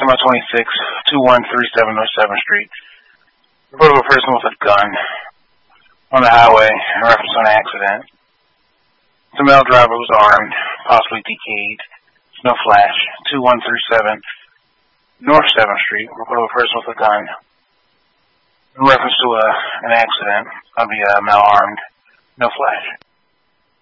semi-26, 2137 North 7th Street. Report of a person with a gun on the highway in reference to an accident. The male driver was armed, possibly decayed. No flash. 2137 North 7th Street. Report of a person with a gun in reference to an accident of the male armed. No flash.